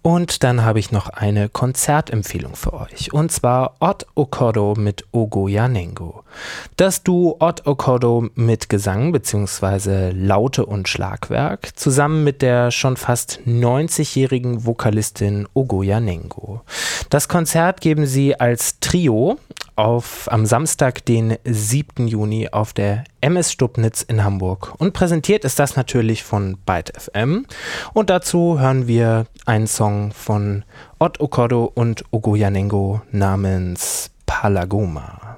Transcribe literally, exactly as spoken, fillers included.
Und dann habe ich noch eine Konzertempfehlung für euch. Und zwar Ot Okodo mit Ogoyanengo. Das Duo Ot Okodo mit Gesang bzw. Laute und Schlagwerk zusammen mit der schon fast neunzigjährigen Vokalistin Ogoyanengo. Das Konzert geben sie als Trio auf, am Samstag, den siebten Juni auf der M S Stubnitz in Hamburg. Und präsentiert ist das natürlich von Byte F M. Und dazu hören wir einen Song von Ot Okodo und Ogoyanengo namens Palagoma.